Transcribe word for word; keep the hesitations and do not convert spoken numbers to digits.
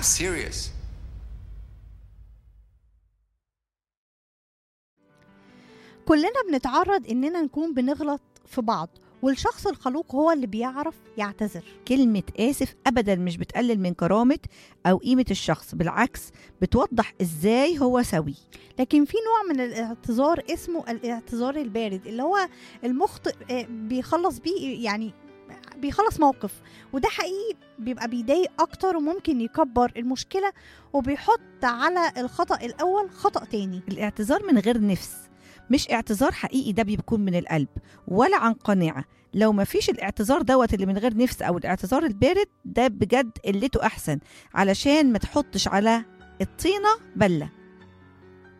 I'm serious. كلنا بنتعرض إننا نكون بنغلط في بعض، والشخص الخلوق هو اللي بيعرف يعتذر. كلمة آسف أبدا مش بتقلل من كرامة أو قيمة الشخص، بالعكس بتوضح إزاي هو سوي. لكن في نوع من الاعتذار اسمه الاعتذار البارد، اللي هو المخطئ آه، بيخلص بيه، يعني بيخلص موقف، وده حقيقي بيبقى بيضايق أكتر وممكن يكبر المشكلة وبيحط على الخطأ الأول خطأ تاني. الاعتذار من غير نفس مش اعتذار حقيقي، ده بيكون من القلب ولا عن قناعة. لو ما فيش الاعتذار دوت اللي من غير نفس أو الاعتذار البارد، ده بجد قلته أحسن، علشان ما تحطش على الطينة بلة.